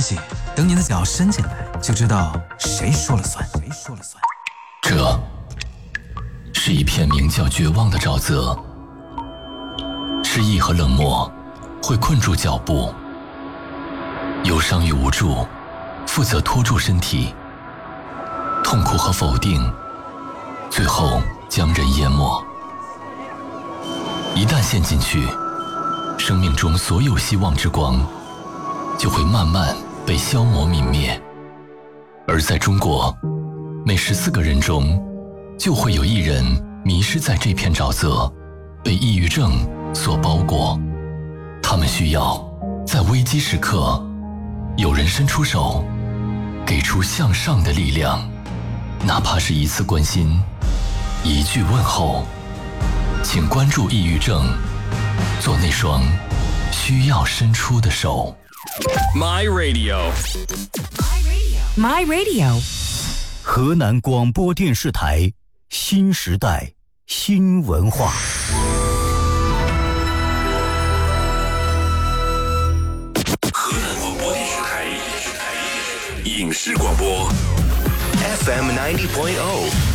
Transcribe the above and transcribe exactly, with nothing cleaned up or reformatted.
西，等你的脚伸进来，就知道谁说了算。谁说了算？ 这是一片名叫绝望的沼泽，失意和冷漠会困住脚步，忧伤与无助负责拖住身体，痛苦和否定最后将人淹没。一旦陷进去，生命中所有希望之光就会慢慢被消磨泯灭。而在中国，每十四个人中就会有一人迷失在这片沼泽，被抑郁症所包裹。他们需要在危机时刻有人伸出手，给出向上的力量，哪怕是一次关心，一句问候。请关注抑郁症，做那双需要伸出的手。 My Radio My Radio 河南广播电视台新时代新文化。 河南广播电视台影视广播 F M ninety point oh